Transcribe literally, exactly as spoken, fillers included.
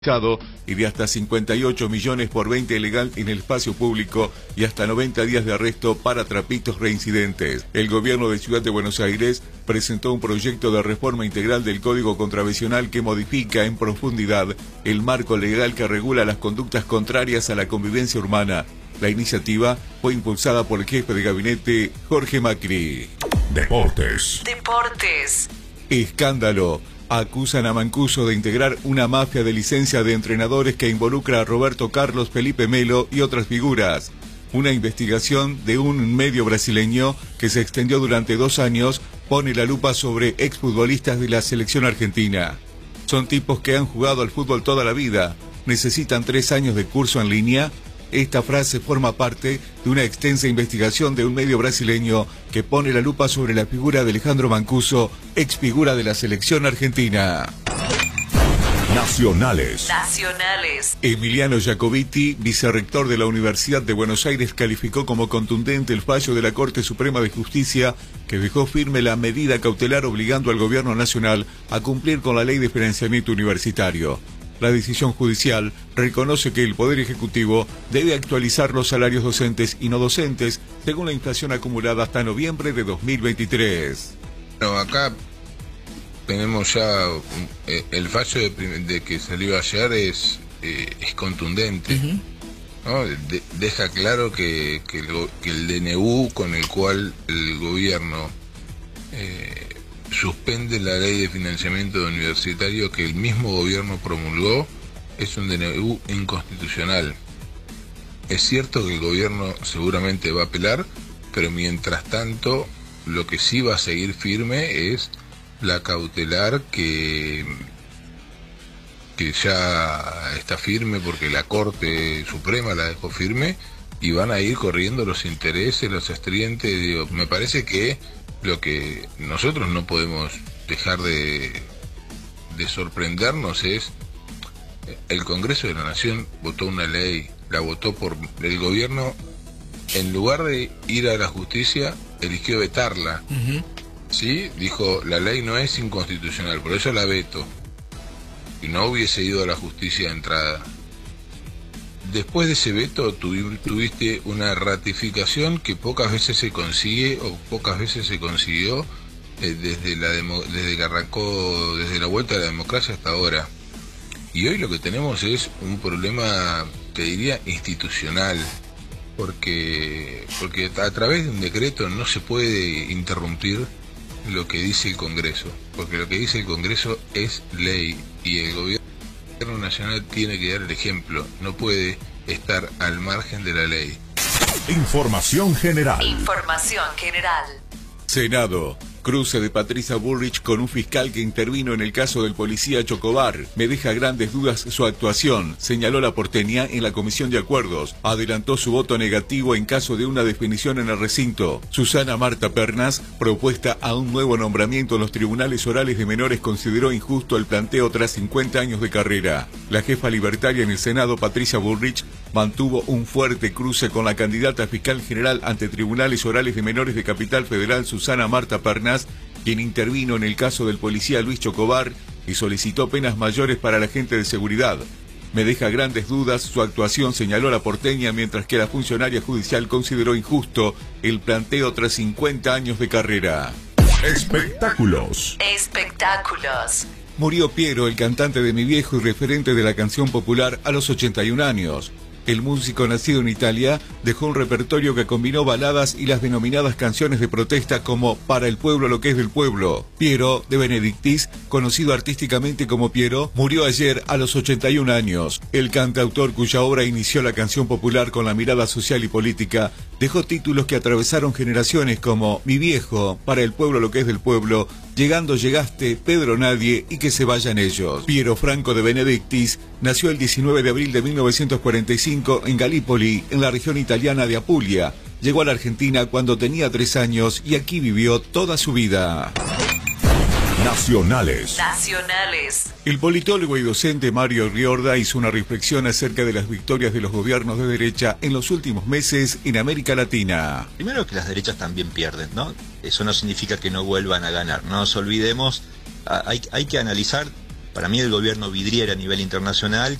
y de hasta cincuenta y ocho millones por venta ilegal en el espacio público y hasta noventa días de arresto para trapitos reincidentes. El gobierno de Ciudad de Buenos Aires presentó un proyecto de reforma integral del Código Contravencional que modifica en profundidad el marco legal que regula las conductas contrarias a la convivencia urbana. La iniciativa fue impulsada por el jefe de gabinete Jorge Macri. Deportes. Deportes. Escándalo. Acusan a Mancuso de integrar una mafia de licencia de entrenadores que involucra a Roberto Carlos, Felipe Melo y otras figuras. Una investigación de un medio brasileño que se extendió durante dos años pone la lupa sobre exfutbolistas de la selección argentina. Son tipos que han jugado al fútbol toda la vida, necesitan tres años de curso en línea. Esta frase forma parte de una extensa investigación de un medio brasileño que pone la lupa sobre la figura de Alejandro Mancuso, ex figura de la selección argentina. Nacionales. Nacionales. Emiliano Jacobiti, vicerrector de la Universidad de Buenos Aires, calificó como contundente el fallo de la Corte Suprema de Justicia que dejó firme la medida cautelar obligando al gobierno nacional a cumplir con la ley de financiamiento universitario. La decisión judicial reconoce que el Poder Ejecutivo debe actualizar los salarios docentes y no docentes según la inflación acumulada hasta noviembre de dos mil veintitrés. Bueno, acá tenemos ya eh, el fallo de, de que salió ayer es, eh, es contundente, uh-huh. ¿no? De, deja claro que, que, el, que el D N U con el cual el gobierno eh, suspende la ley de financiamiento universitario que el mismo gobierno promulgó es un D N U inconstitucional. Es cierto que el gobierno seguramente va a apelar, pero mientras tanto lo que sí va a seguir firme es la cautelar que, que ya está firme porque la Corte Suprema la dejó firme y van a ir corriendo los intereses, los estrientes. Digo, me parece que lo que nosotros no podemos dejar de, de sorprendernos es el Congreso de la Nación votó una ley, la votó por el gobierno, en lugar de ir a la justicia, eligió vetarla. Uh-huh. ¿Sí? Dijo, la ley no es inconstitucional, por eso la veto. Y no hubiese ido a la justicia de entrada. Después de ese veto tuviste una ratificación que pocas veces se consigue o pocas veces se consiguió eh, desde la demo, desde que arrancó, desde la vuelta de la democracia hasta ahora. Y hoy lo que tenemos es un problema, te diría, institucional, porque, porque a través de un decreto no se puede interrumpir lo que dice el Congreso, porque lo que dice el Congreso es ley y el gobierno El gobierno nacional tiene que dar el ejemplo, no puede estar al margen de la ley. Información general. Información general. Senado. Cruce de Patricia Bullrich con un fiscal que intervino en el caso del policía Chocobar. Me deja grandes dudas su actuación, señaló la porteña en la Comisión de Acuerdos. Adelantó su voto negativo en caso de una definición en el recinto. Susana Marta Pernas, propuesta a un nuevo nombramiento en los tribunales orales de menores, consideró injusto el planteo tras cincuenta años de carrera. La jefa libertaria en el Senado, Patricia Bullrich, mantuvo un fuerte cruce con la candidata fiscal general ante tribunales orales de menores de Capital Federal, Susana Marta Pernas, quien intervino en el caso del policía Luis Chocobar y solicitó penas mayores para la gente de seguridad. Me deja grandes dudas su actuación, señaló la porteña, mientras que la funcionaria judicial consideró injusto el planteo tras cincuenta años de carrera. Espectáculos. Espectáculos. Murió Piero, el cantante de Mi Viejo y referente de la canción popular, a los ochenta y un años. El músico, nacido en Italia, dejó un repertorio que combinó baladas y las denominadas canciones de protesta como Para el pueblo lo que es del pueblo. Piero de Benedictis, conocido artísticamente como Piero, murió ayer a los ochenta y un años. El cantautor, cuya obra inició la canción popular con la mirada social y política, dejó títulos que atravesaron generaciones como Mi Viejo, Para el pueblo lo que es del pueblo, Llegando llegaste, Pedro Nadie y Que se vayan ellos. Piero Franco de Benedictis nació el diecinueve de abril de mil novecientos cuarenta y cinco en Galípoli, en la región italiana de Apulia. Llegó a la Argentina cuando tenía tres años y aquí vivió toda su vida. Nacionales. Nacionales. El politólogo y docente Mario Riorda hizo una reflexión acerca de las victorias de los gobiernos de derecha en los últimos meses en América Latina. Primero, que las derechas también pierden, ¿no? Eso no significa que no vuelvan a ganar. No nos olvidemos, hay, hay que analizar para mí el gobierno vidriera a nivel internacional